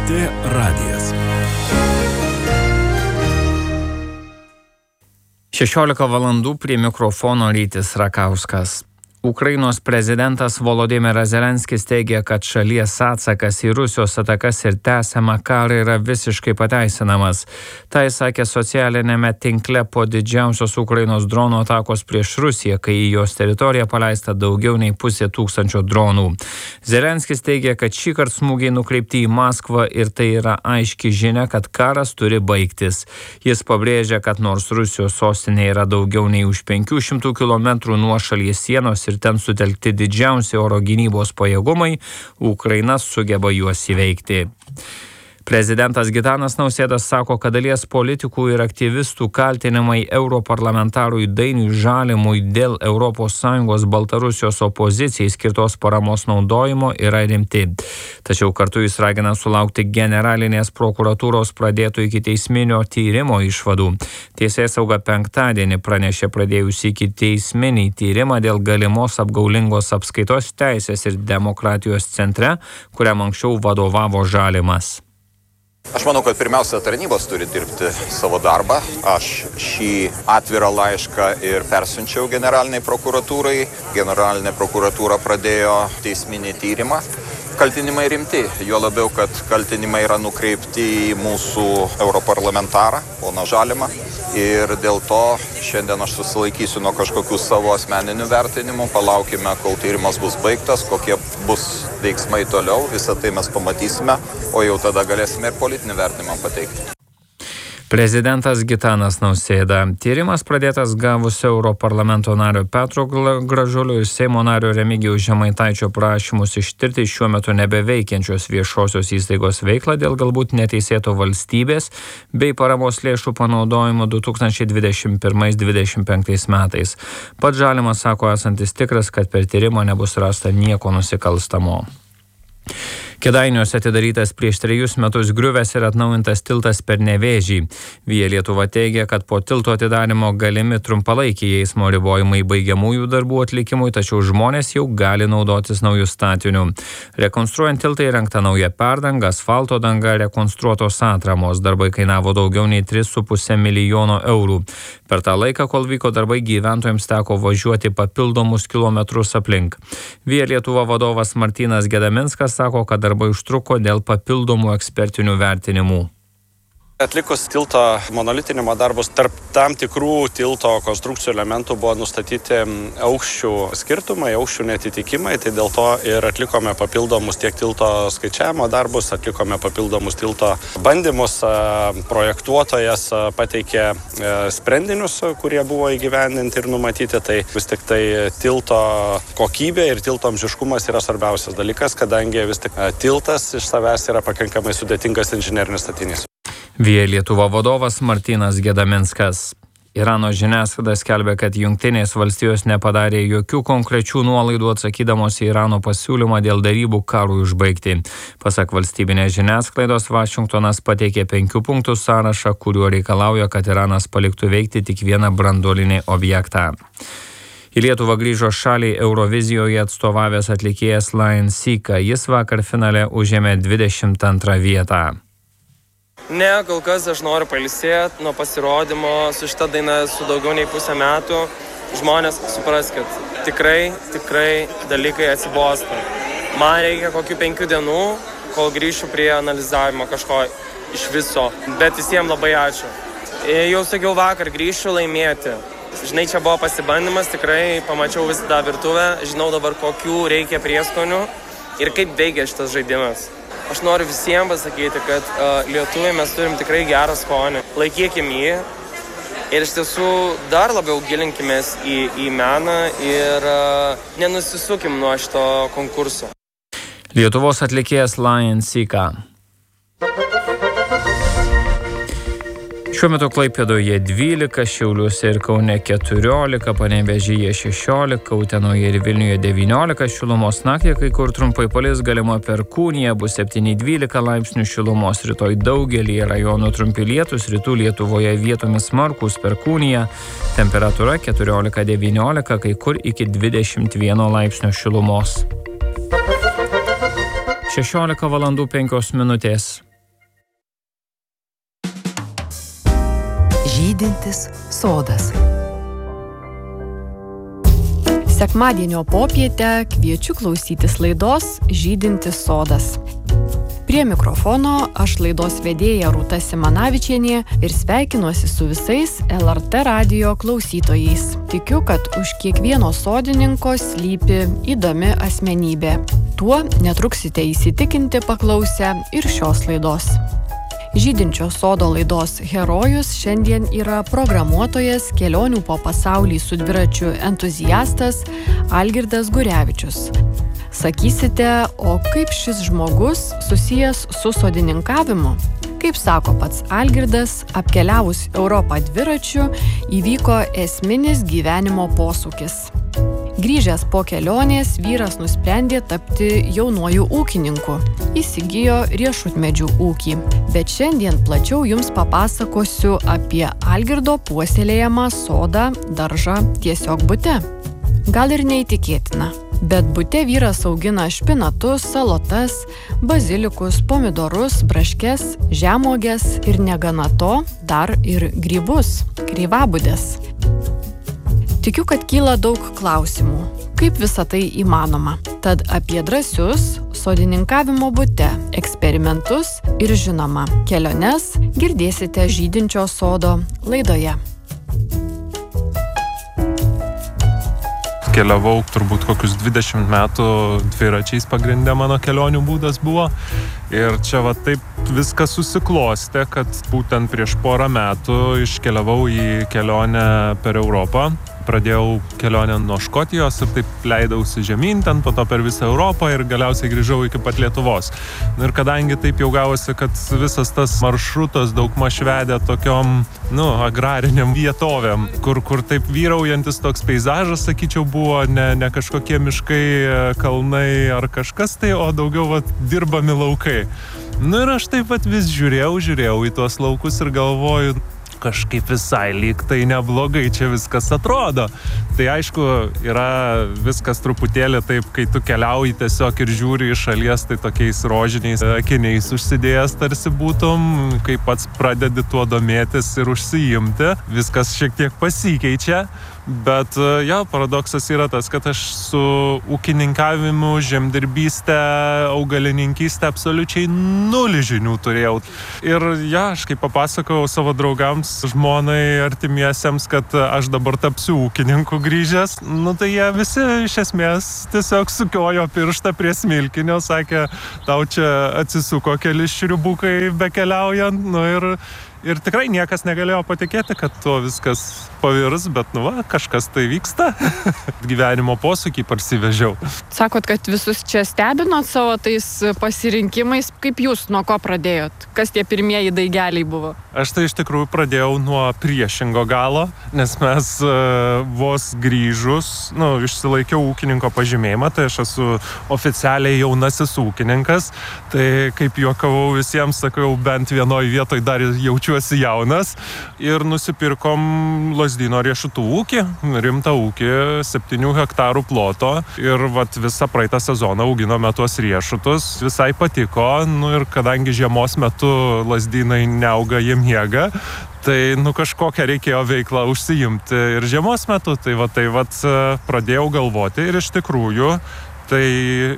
LRT radijas. 16 valandų prie mikrofono Rytis Rakauskas. Ukrainos prezidentas Volodymyras Zelenskis teigia, kad šalies atsakas į Rusijos atakas ir tęsiamą karą yra visiškai pateisinamas. Tai sakė socialinėme tinkle po didžiausios Ukrainos dronų atakos prieš Rusiją, kai į jos teritoriją paleista daugiau nei 500 dronų. Zelenskis teigia, kad šį kartą smūgiai nukreipti į Maskvą ir tai yra aiški žinia, kad karas turi baigtis. Jis pabrėžia, kad nors Rusijos sostinė yra daugiau nei už 500 km nuo šalies sienos ir ten sutelkti didžiausi oro gynybos pajėgumai, Ukraina sugeba juos įveikti. Prezidentas Gitanas Nausėda sako, kad dalies politikų ir aktyvistų kaltinimai europarlamentarui Dainiui Žalimui dėl ES Baltarusijos opozicijai skirtos paramos naudojimo yra rimti. Tačiau kartu jis ragina sulaukti generalinės prokuratūros pradėto ikiteisminio tyrimo išvadų. Teisėsauga penktadienį pranešė pradėjusi ikiteisminį tyrimą dėl galimos apgaulingos apskaitos Teisės ir demokratijos centre, kuriam anksčiau vadovavo Žalimas. Aš manau, kad pirmiausia tarnybos turi dirbti savo darbą. Aš šį atvirą laišką ir persiunčiau generaliniai prokuratūrai. Generalinė prokuratūra pradėjo teisminį tyrimą. Kaltinimai rimti, juo labiau, kad kaltinimai yra nukreipti į mūsų europarlamentarą, poną Žalimą. Ir dėl to šiandien aš susilaikysiu nuo kažkokių savo asmeninių vertinimų. Palaukime, kol tyrimas bus baigtas, kokie bus veiksmai toliau. Visą tai mes pamatysime, o jau tada galėsime ir politinį vertinimą pateikti. Prezidentas Gitanas Nausėda. Tyrimas pradėtas gavus Europarlamento nario Petro Gražulio ir Seimo nario Remigijaus Žemaitaičio prašymus ištirti šiuo metu nebeveikiančios viešosios įstaigos veiklą dėl galbūt neteisėto valstybės bei paramos lėšų panaudojimo 2021-2025 metais. Pats Žalimas sako esantis tikras, kad per tyrimą nebus rasta nieko nusikalstamo. Kėdainiuose atidarytas prieš 3 metus griuvęs ir atnaujintas tiltas per Nevėžį. Via Lietuva teigia, kad po tilto atidarymo galimi trumpalaikiai eismo ribojimai baigiamųjų darbų atlikimui, tačiau žmonės jau gali naudotis naujų statinių. Rekonstruojant tiltą įrengta nauja perdanga, asfalto danga, rekonstruotos atramos. Darbai kainavo daugiau nei 3,5 milijono eurų. Per tą laiką, kol vyko darbai, gyventojams teko važiuoti papildomus kilometrus aplink. Via Lietuva vadovas Martynas Gedaminskas sako, kad darbai užtruko dėl papildomų ekspertinių vertinimų. Atlikus tilto monolitinimo darbus, tarp tam tikrų tilto konstrukcijų elementų buvo nustatyti aukščių skirtumai, aukščių netitikimai, tai dėl to ir atlikome papildomus tiek tilto skaičiavimo darbus, atlikome papildomus tilto bandymus, projektuotojas pateikė sprendinius, kurie buvo įgyvendinti ir numatyti, tai vis tik tai tilto kokybė ir tilto amžiškumas yra svarbiausias dalykas, kadangi vis tik tiltas iš savęs yra pakankamai sudėtingas inžinerinis statinys. Via Lietuva vadovas Martynas Gedaminskas. Irano žiniasklaida skelbia, kad Jungtinės valstijos nepadarė jokių konkrečių nuolaidų atsakydamos į Irano pasiūlymą dėl derybų karui užbaigti. Pasak valstybinės žiniasklaidos, Vašingtonas pateikė 5 punktų sąrašą, kuriuo reikalauja, kad Iranas paliktų veikti tik vieną branduolinį objektą. Į Lietuvą grįžo šaliai Eurovizijoje atstovavęs atlikėjas Lion Sika. Jis vakar finale užėmė 22 vietą. Ne, kol kas aš noriu pailsėti nuo pasirodymo su šita daina su daugiau nei pusę metų. Žmonės supraskit, tikrai dalykai atsibosta. Man reikia kokių 5 dienų, kol grįšiu prie analizavimo kažko iš viso. Bet visiems labai ačiū. Jau sakiau vakar, grįšiu laimėti. Žinai, čia buvo pasibandymas, tikrai pamačiau visą tą virtuvę, žinau dabar kokių reikia prieskonių ir kaip veikia šitas žaidimas. Aš noriu visiems pasakyti, kad lietuviai mes turim tikrai gerą skonį. Laikykim jį ir iš tiesų dar labiau gilinkimės į meną ir nenusisukim nuo šito konkurso. Lietuvos atlikėjas Lion Sika. Šiuo metu Klaipėdoje 12, Šiauliuose ir Kaune 14, Panevėžyje 16, Utenoje ir Vilniuje 19 šilumos. Naktį kai kur trumpai palis, galima perkūnija, bus 7-12 laipsnių šilumos. Rytoj daugelį rajonų trumpi lietūs, rytų Lietuvoje vietomis smarkūs perkūnija. Temperatūra 14-19, kai kur iki 21 laipsnių šilumos. 16 valandų 5 minutės. Žydintis sodas. Sekmadienio popietę kviečiu klausytis laidos Žydintis sodas. Prie mikrofono aš laidos vedėja Rūta Simanavičienė ir sveikinuosi su visais LRT radijo klausytojais. Tikiu, kad už kiekvieno sodininko slypi įdomi asmenybė. Tuo netruksite įsitikinti paklausę ir šios laidos. Žydinčio sodo laidos herojus šiandien yra programuotojas, kelionių po pasaulį su dviračiu entuziastas Algirdas Gurevičius. Sakysite, o kaip šis žmogus susijęs su sodininkavimu? Kaip sako pats Algirdas, apkeliavus Europą dviračiu įvyko esminis gyvenimo posūkis. Grįžęs po kelionės, vyras nusprendė tapti jaunuoju ūkininku. Įsigijo riešutmedžių ūkį. Bet šiandien plačiau jums papasakosiu apie Algirdo puoselėjamą sodą, daržą tiesiog bute. Gal ir neįtikėtina. Bet bute vyras augina špinatus, salotas, bazilikus, pomidorus, braškes, žemuoges ir negana to dar ir grybus, kreivabudės. Tikiu, kad kyla daug klausimų. Kaip visa tai įmanoma? Tad apie drąsius sodininkavimo bute eksperimentus ir žinoma keliones girdėsite Žydinčio sodo laidoje. Keliavau turbūt kokius 20 metų dviračiais pagrindė mano kelionių būdas buvo. Ir čia va taip viskas susiklostė, kad būtent prieš porą metų iškeliavau į kelionę per Europą. Pradėjau kelionę nuo Škotijos ir taip leidausi žemyn, ten po to per visą Europą ir galiausiai grįžau iki pat Lietuvos. Ir kadangi taip jau gavosi, kad visas tas maršrutas daugmaž vedė tokiom, agrariniam vietovėm, kur taip vyraujantis toks peizažas, sakyčiau, buvo ne kažkokie miškai, kalnai ar kažkas tai, o daugiau dirbami laukai. Ir aš taip vis žiūrėjau į tuos laukus ir galvoju, kažkaip visai lyg tai neblogai čia viskas atrodo. Tai aišku, yra viskas truputėlį taip, kai tu keliauji tiesiog ir žiūri iš šalies, tai tokiais rožiniais akiniais užsidėjęs tarsi būtum, kai pats pradedi tuo domėtis ir užsiimti. Viskas šiek tiek pasikeičia. Bet paradoksas yra tas, kad aš su ūkininkavimu, žemdirbystė, augalininkystė absoliučiai nulį žinių turėjau. Ir aš kaip papasakojau savo draugams, žmonai, artimiesiems, kad aš dabar tapsiu ūkininku grįžęs, tai jie visi iš esmės tiesiog sukiojo pirštą prie smilkinio, sakė, tau čia atsisuko keli šriubukai bekeliaujant, ir tikrai niekas negalėjo patikėti, kad tuo viskas pavirs, bet kažkas tai vyksta. Gyvenimo posūkį parsivežiau. Sakot, kad visus čia stebinot savo tais pasirinkimais. Kaip jūs nuo ko pradėjot? Kas tie pirmieji daigeliai buvo? Aš tai iš tikrųjų pradėjau nuo priešingo galo, nes mes vos grįžus, išsilaikiau ūkininko pažymėjimą, tai aš esu oficialiai jaunasis ūkininkas. Tai kaip juokavau visiems, sakau, bent vienoj vietoj dar jaučiuosi jaunas. Ir nusipirkom Lazdyno riešutų ūkį, rimtą ūkį, 7 hektarų ploto. Ir visą praeitą sezoną auginome tuos riešutus. Visai patiko, ir kadangi žiemos metu Lazdynai neauga, jie miega, tai kažkokią reikėjo veiklą užsiimti ir žiemos metu. Tai pradėjau galvoti ir iš tikrųjų tai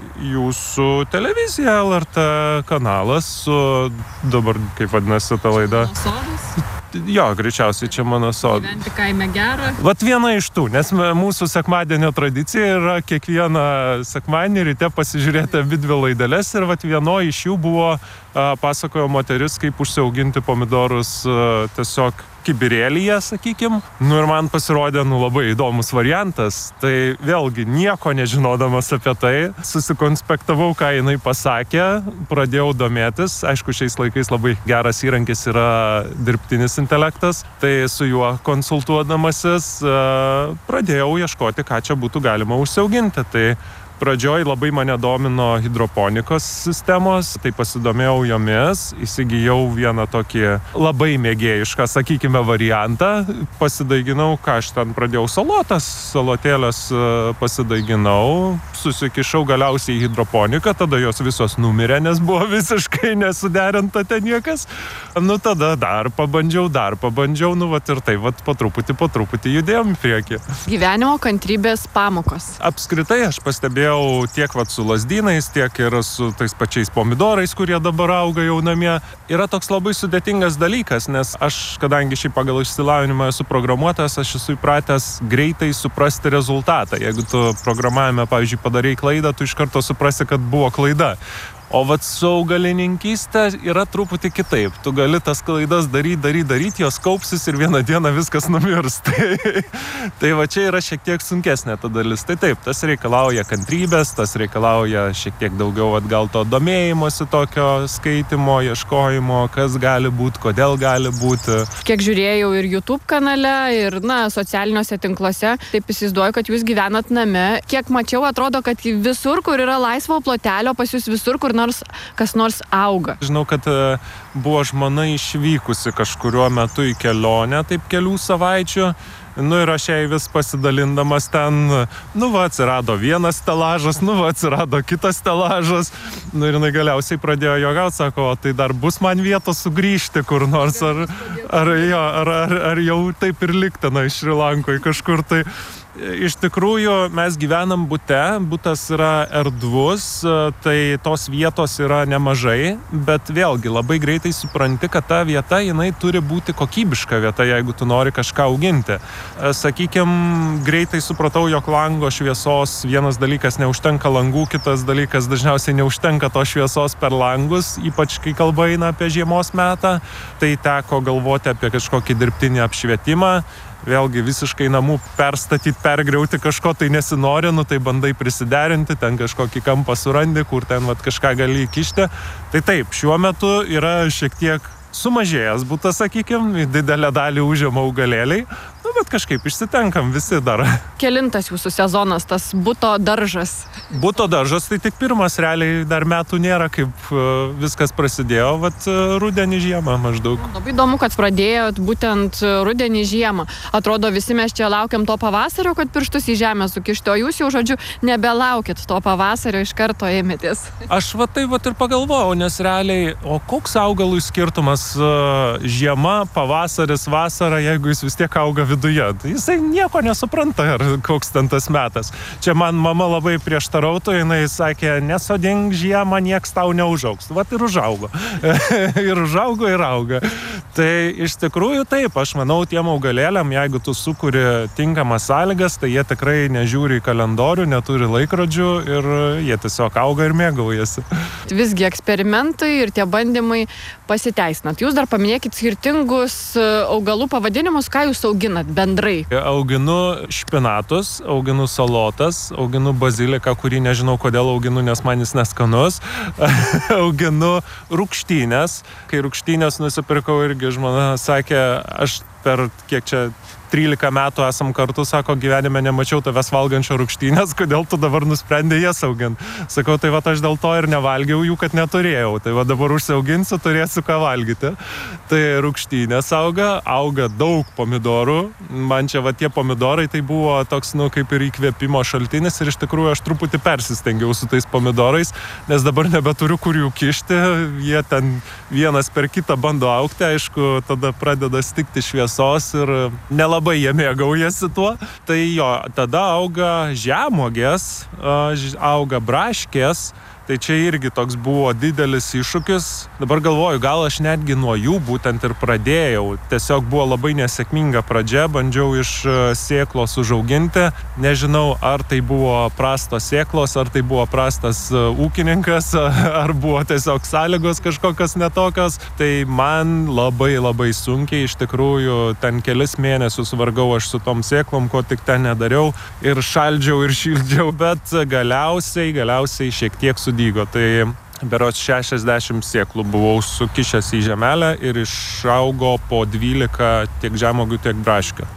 jūsų televizija LRT kanalas su, dabar kaip vadinasi ta laida? Sodas? Jo, greičiausiai čia mano sodas. Gyventi kaime gera. Viena iš tų, nes mūsų sekmadienio tradicija yra kiekvieną sekmadienį ryte pasižiūrėti abidvi laideles ir vienoje iš jų buvo pasakojo moteris, kaip užsiauginti pomidorus tiesiog kibirėlyje, sakykim. Ir man pasirodė labai įdomus variantas. Tai vėlgi nieko nežinodamas apie tai, susikonspektavau, ką jinai pasakė, pradėjau domėtis. Aišku, šiais laikais labai geras įrankis yra dirbtinis intelektas. Tai su juo konsultuodamasis pradėjau ieškoti, ką čia būtų galima užsiauginti. Tai pradžioj labai mane domino hidroponikos sistemos, tai pasidomėjau jomis, įsigijau vieną tokį labai mėgėjišką, sakykime, variantą, pasidaiginau, ką aš ten pradėjau salotėlės pasidaiginau, susikišau galiausiai į hidroponiką, tada jos visos numirė, nes buvo visiškai nesuderinta ten niekas. Nu, tada dar pabandžiau, nu, vat ir tai, vat po truputį judėjom į priekį. Gyvenimo kantrybės pamokos. Apskritai aš pastebėjau tiek vat su lazdynais, tiek ir su tais pačiais pomidorais, kurie dabar auga jau namie. Yra toks labai sudėtingas dalykas, nes aš, kadangi šį pagal išsilavinimą esu programuotas, aš esu įpratęs greitai suprasti rezultatą. Jeigu tu programavime, pavyzdžiui, padarei klaidą, tu iš karto suprasi, kad buvo klaida. O vat su augalininkystė yra truputį kitaip. Tu gali tas klaidas daryti, jos kaupsis ir vieną dieną viskas numirs. Tai va čia yra šiek tiek sunkesnė ta dalis. Tai taip, tas reikalauja kantrybės, tas reikalauja šiek tiek daugiau gal to domėjimosi, tokio skaitimo, ieškojimo, kas gali būti, kodėl gali būti. Kiek žiūrėjau ir YouTube kanale, ir socialiniuose tinkluose, taip įsivaizduoju, kad jūs gyvenat name. Kiek mačiau, atrodo, kad visur, kur yra laisvo plotelio, pas jūs visur, kur kas nors auga. Žinau, kad buvo žmona išvykusi kažkuriuo metu į kelionę, taip kelių savaičių. Nu ir aš jai vis pasidalindamas ten, atsirado vienas stelažas, atsirado kitas stelažas. Ir jinai galiausiai pradėjo juokauti, sako, tai dar bus man vietos sugrįžti kur nors, ar jau taip ir liktena iš Šri Lankoje kažkur tai. Iš tikrųjų, mes gyvenam bute, butas yra erdvus, tai tos vietos yra nemažai, bet vėlgi labai greitai supranti, kad ta vieta, jinai turi būti kokybiška vieta, jeigu tu nori kažką auginti. Sakykime, greitai supratau, jog lango šviesos vienas dalykas neužtenka langų, kitas dalykas dažniausiai neužtenka to šviesos per langus, ypač kai kalba eina apie žiemos metą, tai teko galvoti apie kažkokį dirbtinį apšvietimą. Vėlgi visiškai namų perstatyti, pergriauti kažko tai nesinori, tai bandai prisiderinti, ten kažkokį kampą surandi, kur ten kažką gali įkišti. Tai taip, šiuo metu yra šiek tiek sumažėjęs butas, sakykime, didelę dalį užima augalėliai, bet kažkaip išsitenkam visi dar. Kelintas jūsų sezonas, tas buto daržas? Buto daržas tai tik pirmas, realiai dar metų nėra, kaip viskas prasidėjo, rudenį žiemą maždaug. Labai įdomu, kad pradėjot būtent rudenį žiemą. Atrodo, visi mes čia laukiam to pavasario, kad pirštus į žemę sukišti, o jūs jau, žodžiu, nebelaukit to pavasario, iš karto ėmėtės. Aš tai ir pagalvojau, nes realiai, o koks augalui skirtumas žiema, pavasaris, vasara, jeigu jis vis tiek auga viduje. Jisai nieko nesupranta, ar koks ten tas metas. Čia man mama labai prieštarautų, jinai sakė, nesodink žiemą, nieks tau neužaugs. Ir užaugo. Ir užaugo, ir auga. Tai iš tikrųjų taip, aš manau, tiem augalėliam, jeigu tu sukuri tinkamas sąlygas, tai jie tikrai nežiūri į kalendorių, neturi laikrodžių ir jie tiesiog auga ir mėgaujasi. Visgi eksperimentai ir tie bandymai pasiteisinat. Jūs dar paminėkit skirtingus augalų pavadinimus, ką jūs auginat bendrai. Auginu špinatus, auginu salotas, auginu baziliką, kurį nežinau kodėl auginu, nes man jis neskanus. Auginu rūgštynės. Kai rūgštynės nusipirkau, irgi žmona sakė, aš per kiek čia 13 metų esam kartu, sako, gyvenime nemačiau tavęs valgančio rūgštynės, kodėl tu dabar nusprendė jas auginti. Sakau, tai aš dėl to ir nevalgiau jų, kad neturėjau. Tai dabar užsiauginsiu, turėsiu ką valgyti. Tai rūgštynės auga daug pomidorų. Man čia tie pomidorai tai buvo toks, kaip ir įkvėpimo šaltinis ir iš tikrųjų aš truputį persistengiau su tais pomidorais, nes dabar nebeturiu kur jų kišti. Jie ten vienas per kitą bando augti, aišku, tada pradeda stigti šviesos ir nelabai jie mėgaujasi tuo. Tai tada auga žemuogės, auga braškės. Tai čia irgi toks buvo didelis iššūkis. Dabar galvoju, gal aš netgi nuo jų būtent ir pradėjau. Tiesiog buvo labai nesėkminga pradžia, bandžiau iš sėklos užauginti. Nežinau, ar tai buvo prastos sėklos, ar tai buvo prastas ūkininkas, ar buvo tiesiog sąlygos kažkokios netokios. Tai man labai sunkiai, iš tikrųjų, ten kelis mėnesius vargau aš su tom sėklom, ko tik ten nedariau. Ir šaldžiau, ir šildžiau, bet galiausiai šiek tiek sudygo. Tai berods 60 sėklų buvau sukišęs į žemelę ir išaugo po 12 tiek žemuogių, tiek braškių.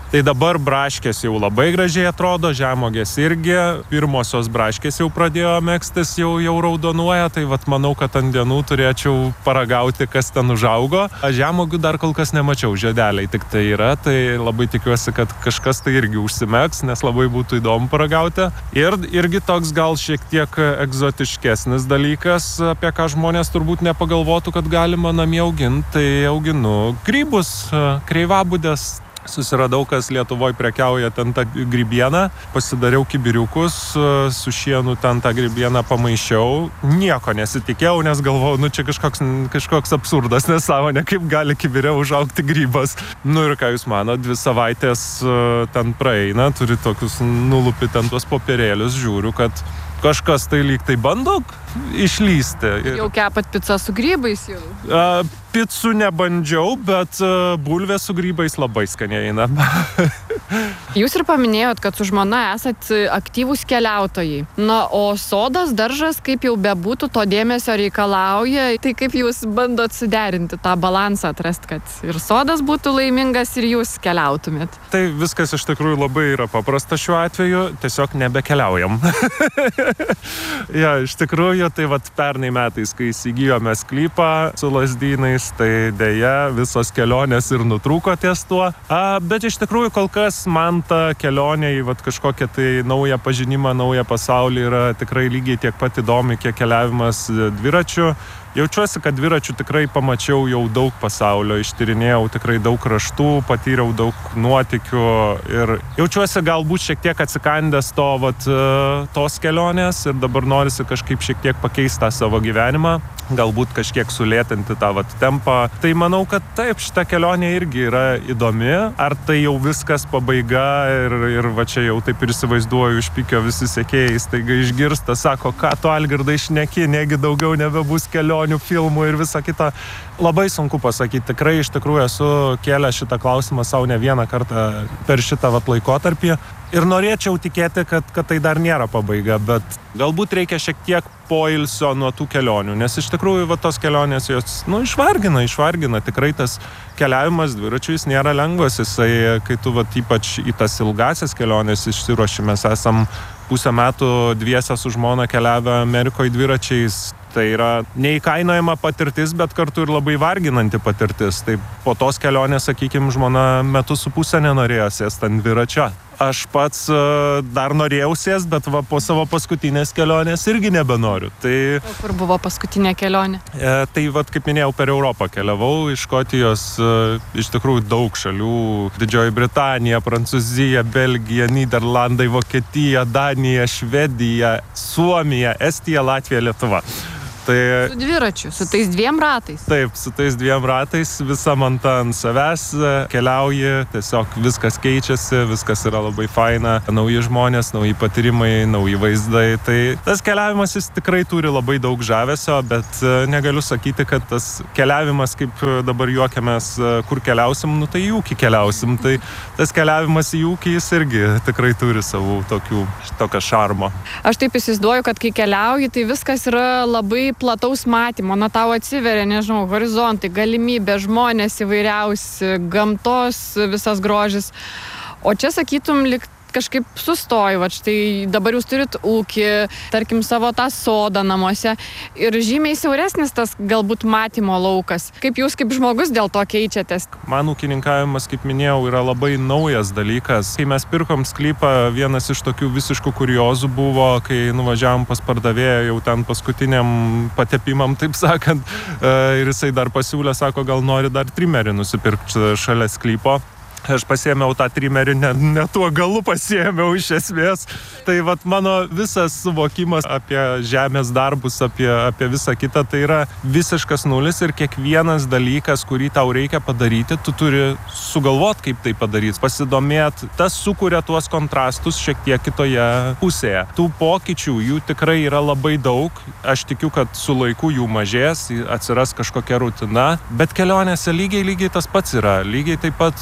Tai dabar braškės jau labai gražiai atrodo, žemogės irgi, pirmosios braškės jau pradėjo megztis, jau raudonuoja, tai vat manau, kad ant dienų turėčiau paragauti, kas ten užaugo. Žemogių dar kol kas nemačiau, žiedeliai tik tai yra, tai labai tikiuosi, kad kažkas tai irgi užsimegs, nes labai būtų įdomu paragauti. Ir irgi toks gal šiek tiek egzotiškesnis dalykas, apie ką žmonės turbūt nepagalvotų, kad galima namie auginti, tai auginu grybus, kreivabudės. Susiradau, kas Lietuvoje prekiauja ten tą grybieną, pasidariau kibiriukus, su šienu ten tą grybieną pamaišiau. Nieko nesitikėjau, nes galvojau, čia kažkoks absurdas, nesąmonė, kaip gali kibire užaugti grybas. Ir ką jūs mano, 2 savaitės ten praeina, turi tokius nulupi ten tuos popierėlius, žiūriu, kad kažkas tai lyg tai bando išlysti. Jau kepat picą su grybais jau? Picų nebandžiau, bet bulvės su grybais labai skaniai eina. Jūs ir paminėjot, kad su žmona esat aktyvūs keliautojai. Na, o sodas, daržas, kaip jau bebūtų, to dėmesio reikalauja. Tai kaip jūs bandot suderinti tą balansą, atrasti, kad ir sodas būtų laimingas, ir jūs keliautumėt? Tai viskas iš tikrųjų labai yra paprasta šiuo atveju, tiesiog nebekeliaujam. Ja, iš tikrųjų, tai vat pernai metais, kai įsigijome sklypą su Lazdynais, tai dėja visos kelionės ir nutrūko ties tuo. Bet iš tikrųjų kol kas man ta kelionė į kažkokią tai naują pažinimą, naują pasaulį yra tikrai lygiai tiek pat įdomi, kiek keliavimas dviračiu. Jaučiuosi, kad dviračių tikrai pamačiau jau daug pasaulio, ištyrinėjau tikrai daug kraštų, patyriau daug nuotykių ir jaučiuosi galbūt šiek tiek atsikandęs tos kelionės ir dabar norisi kažkaip šiek tiek pakeisti tą savo gyvenimą, galbūt kažkiek sulėtinti tą tempą. Tai manau, kad taip, šita kelionė irgi yra įdomi. Ar tai jau viskas pabaiga ir va čia jau taip ir įsivaizduoju iš Pikio visi sekėjai staiga išgirsta, sako, ką tu, Algirdai, šneki, negi daugiau nebebus kelionių, filmų ir visa kita. Labai sunku pasakyti. Tikrai iš tikrųjų esu kėlęs šitą klausimą savo ne vieną kartą per šitą laikotarpį. Ir norėčiau tikėti, kad tai dar nėra pabaiga, bet galbūt reikia šiek tiek poilsio nuo tų kelionių, nes iš tikrųjų tos kelionės jos išvargina. Tikrai tas keliavimas dviračiu jis nėra lengvas, jisai, kai tu ypač į tas ilgasias kelionės išsiruoši, mes esam 1,5 metų dviese su žmona keliavę Amerikoje dviračiais. Tai yra neįkainojama patirtis, bet kartu ir labai varginanti patirtis. Tai po tos kelionės, sakykime, žmona 1,5 metų nenorėjo sėsti ant dviračio. Aš pats dar norėjau sėsti, bet po savo paskutinės kelionės irgi nebenoriu. Tai, kur buvo paskutinė kelionė? Tai kaip minėjau, per Europą keliavau, iš Škotijos, iš tikrųjų daug šalių. Didžioji Britanija, Prancūzija, Belgija, Nyderlandai, Vokietija, Danija, Švedija, Suomija, Estija, Latvija, Lietuva. Su dviračiu, su tais 2 ratais. Taip, su tais 2 ratais, visa manta ant savęs, keliauji, tiesiog viskas keičiasi, viskas yra labai faina, nauji žmonės, nauji patyrimai, nauji vaizdai. Tai tas keliavimas jis tikrai turi labai daug žavesio, bet negaliu sakyti, kad tas keliavimas, kaip dabar juokiamės, kur keliausim, tai į ūkį keliausim. Tai tas keliavimas į ūkį jis irgi tikrai turi savų tokio šarmo. Aš taip įsivaizduoju, kad kai keliauji, tai viskas yra labai plataus matymo, tau atsiveria, nežinau, horizontai, galimybė, žmonės įvairiausi, gamtos visas grožis. O čia, sakytum, lyg kažkaip sustoju, štai dabar jūs turit ūkį, tarkim, savo tą sodą namuose ir žymiai siauresnis tas galbūt matymo laukas. Kaip jūs kaip žmogus dėl to keičiatės? Man ūkininkavimas, kaip minėjau, yra labai naujas dalykas. Kai mes pirkom sklypą, vienas iš tokių visiškų kuriozų buvo, kai nuvažiavom pas pardavėją jau ten paskutiniam patepimam, taip sakant, ir jisai dar pasiūlė, sako, gal nori dar trimerį nusipirkti šalia sklypo. Aš pasiėmiau tą trimerį, ne tuo galu pasiėmiau iš esmės. Tai mano visas suvokimas apie žemės darbus, apie visą kitą, tai yra visiškas nulis ir kiekvienas dalykas, kurį tau reikia padaryti, tu turi sugalvoti, kaip tai padaryti, pasidomėti. Tas sukuria tuos kontrastus šiek tiek kitoje pusėje. Tų pokyčių, jų tikrai yra labai daug. Aš tikiu, kad su laiku jų mažės, atsiras kažkokia rutina, bet kelionėse lygiai tas pats yra. Lygiai taip pat tu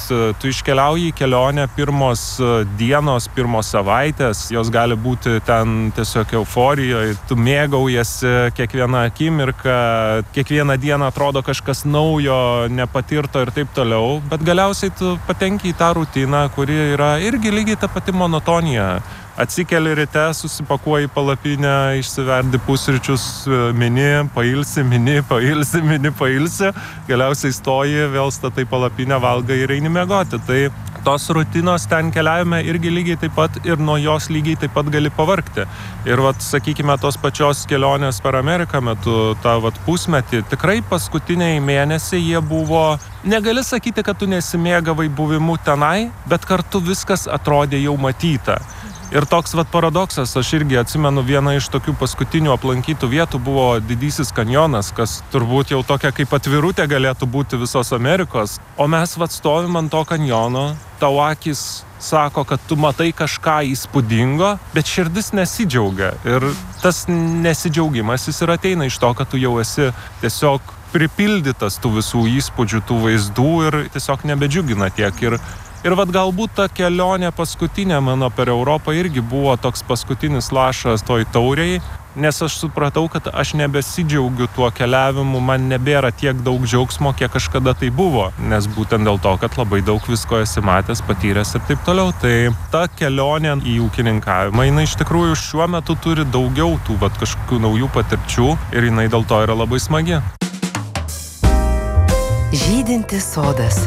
tu iškeliauji į kelionę, pirmos dienos, pirmos savaitės, jos gali būti ten tiesiog euforijoje, tu mėgaujasi kiekvieną akimirką, kiekvieną dieną atrodo kažkas naujo, nepatirto ir taip toliau, bet galiausiai tu patenki į tą rutiną, kuri yra irgi lygiai ta pati monotonija. Atsikeli ryte, susipakuoji palapinę, išsiverdi pusryčius, mini, pailsi, galiausiai stoji, vėl statai palapinę, valgai ir eini miegoti. Tai tos rutinos ten keliavime irgi lygiai taip pat ir nuo jos lygiai taip pat gali pavargti. Ir sakykime, tos pačios kelionės per Ameriką metu, tą pusmetį, tikrai paskutiniai mėnesiai jie buvo, negali sakyti, kad tu nesimėgavai buvimu tenai, bet kartu viskas atrodė jau matyta. Ir toks paradoksas, aš irgi atsimenu, viena iš tokių paskutinių aplankytų vietų buvo Didysis kanjonas, kas turbūt jau tokia kaip atvirutė galėtų būti visos Amerikos. O mes stovim ant to kanjono, tau akis sako, kad tu matai kažką įspūdingo, bet širdis nesidžiaugia. Ir tas nesidžiaugimas jis ir ateina iš to, kad tu jau esi tiesiog pripildytas tų visų įspūdžių, tų vaizdų ir tiesiog nebedžiugina tiek. Ir galbūt ta kelionė paskutinė mano per Europą irgi buvo toks paskutinis lašas toj taurei, nes aš supratau, kad aš nebesidžiaugiu tuo keliavimu, man nebėra tiek daug džiaugsmo, kiek kažkada tai buvo, nes būtent dėl to, kad labai daug visko esi matęs, patyręs ir taip toliau. Tai ta kelionė į ūkininkavimą, jinai iš tikrųjų šiuo metu turi daugiau tų kažkokių naujų patirčių ir jinai dėl to yra labai smagi. Žydintis sodas.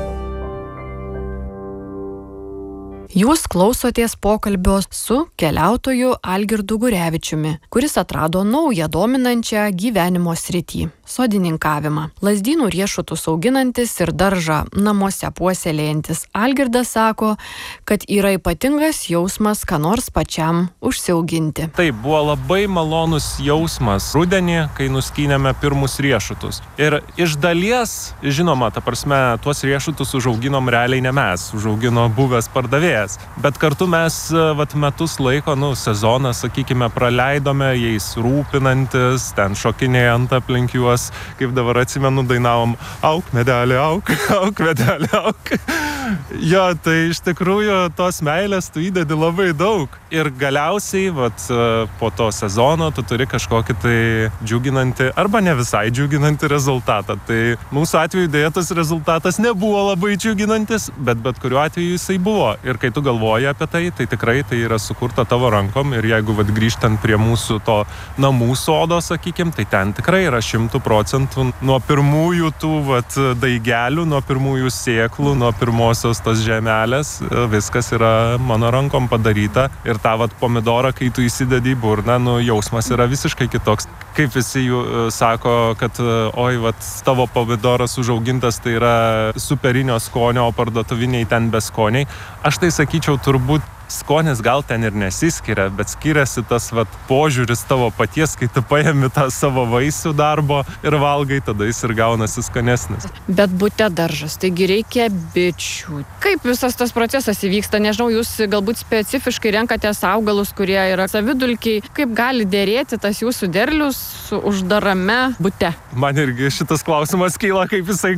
Jūs klausotės pokalbio su keliautoju Algirdu Gurevičiumi, kuris atrado naują dominančią gyvenimo sritį – sodininkavimą. Lazdynų riešutus auginantis ir daržą namuose puoselėjantis Algirdas sako, kad yra ypatingas jausmas, ką nors pačiam užsiauginti. Taip, buvo labai malonus jausmas rudenį, kai nuskynėme pirmus riešutus. Ir iš dalies, žinoma, ta prasme, tuos riešutus užauginom realiai ne mes, užaugino buvęs pardavėjas. Bet kartu mes metus laiko, sezoną, sakykime, praleidome jais rūpinantis, ten šokinėjant aplink juos, kaip dabar atsimenu, dainavom auk medelį, auk medelį, auk. Jo, tai iš tikrųjų tos meilės tu įdedi labai daug. Ir galiausiai, po to sezono tu turi kažkokį tai džiuginantį arba ne visai džiuginantį rezultatą. Tai mūsų atveju dėja tas rezultatas nebuvo labai džiuginantis, bet kuriuo atveju jisai buvo. Ir kai tu galvoji apie tai, tai tikrai tai yra sukurta tavo rankom. Ir jeigu grįžtant prie mūsų to namų sodo, sakykim, tai ten tikrai yra 100% nuo pirmųjų tų daigelių, nuo pirmųjų sėklų, nuo pirmosios tos žemelės, viskas yra mano rankom padaryta. Ir tą pomidorą, kai tu įsidedi į burną, jausmas yra visiškai kitoks. Kaip visi jų sako, kad tavo pomidoras užaugintas tai yra superinio skonio, o parduotuviniai ten beskoniai. Aš tai sakyčiau, turbūt skonis gal ten ir nesiskiria, bet skiriasi tas požiūris tavo paties, kai tu paimi tą savo vaisių darbo ir valgai, tada jis ir gaunasi skanesnis. Bet bute daržas, taigi reikia bičių. Kaip visas tas procesas įvyksta? Nežinau, jūs galbūt specifiškai renkatės augalus, kurie yra savidulkiai. Kaip gali dėrėti tas jūsų derlius su uždarame bute? Man irgi šitas klausimas kyla, kaip jisai